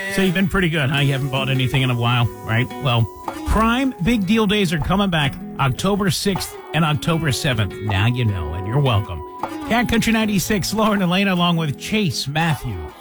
So you've been pretty good, huh? You haven't bought anything in a while, right? Well, Prime Big Deal Days are coming back October 6th and October 7th. Now you know, and you're welcome. Cat Country 96, Lauren and Elena, along with Chase Matthews.